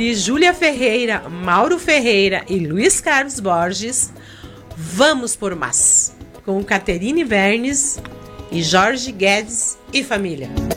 de Júlia Ferreira, Mauro Ferreira e Luiz Carlos Borges, Vamos por Mas, com Caterine Vernes e Jorge Guedes e família.